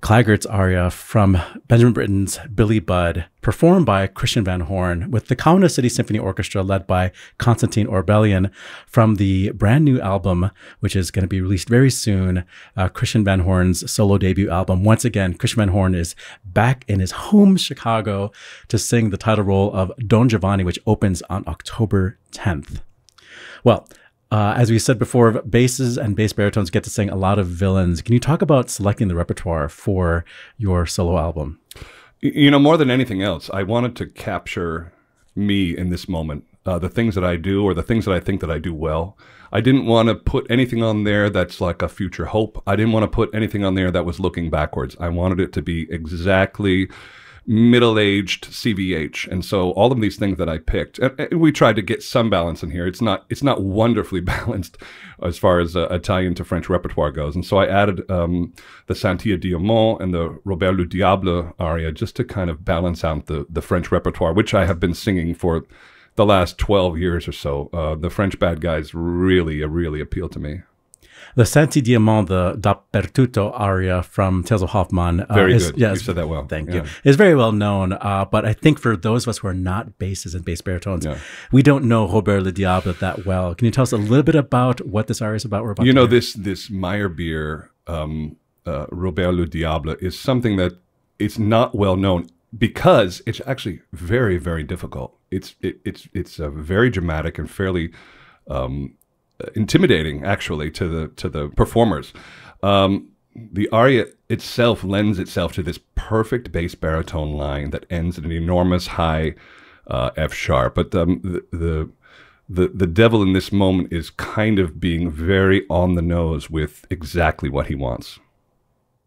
Claggert's aria from Benjamin Britten's Billy Budd, performed by Christian Van Horn with the Kaunas City Symphony Orchestra led by Konstantin Orbelian from the brand new album, which is going to be released very soon, Christian Van Horn's solo debut album. Once again, Christian Van Horn is back in his home Chicago to sing the title role of Don Giovanni, which opens on October 10th. Well, as we said before, basses and bass baritones get to sing a lot of villains. Can you talk about selecting the repertoire for your solo album? You know, more than anything else, I wanted to capture me in this moment, the things that I do or the things that I think that I do well. I didn't want to put anything on there that's like a future hope. I didn't want to put anything on there that was looking backwards. I wanted it to be exactly middle-aged CVH, and so all of these things that I picked, and we tried to get some balance in here. It's not wonderfully balanced as far as Italian to French repertoire goes, and so I added the Santilla Diamant and the Robert Le Diable aria just to kind of balance out the French repertoire, which I have been singing for the last 12 years or so. The French bad guys really appeal to me. The Santilla Diamant, the Dappertutto aria from Tales of Hoffmann. Very good. Yes, you said that well. Thank you. It's very well known, but I think for those of us who are not basses and bass baritones, we don't know Robert Le Diable that well. Can you tell us a little bit about what this aria is about? You know, this Meyerbeer, Robert Le Diable is something that it's not well known because it's actually very difficult. It's very dramatic and fairly intimidating, actually, to the performers. The aria itself lends itself to this perfect bass baritone line that ends in an enormous high F sharp. But the devil in this moment is kind of being very on the nose with exactly what he wants.